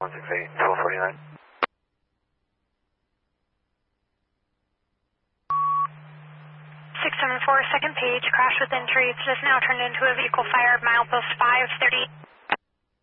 168, 1249. 674, second page, crash with injuries. It is now turned into a vehicle fire, milepost 530.